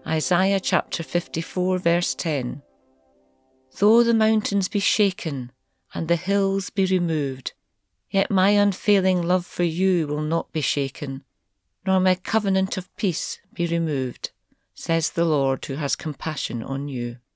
Isaiah chapter 54 verse 10. Though the mountains be shaken and the hills be removed, yet my unfailing love for you will not be shaken, nor my covenant of peace be removed, says the Lord who has compassion on you.